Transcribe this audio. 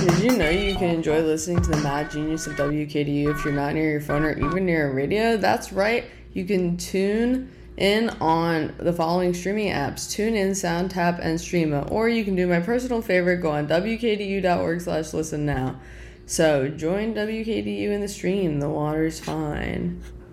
Did you know you can enjoy listening to the mad genius of WKDU if you're not near your phone or even near a radio? That's right. You can tune in on the following streaming apps: TuneIn, SoundTap, and Streema. Or you can do my personal favorite, go on wkdu.org/listen now. So join WKDU in the stream. The water's fine.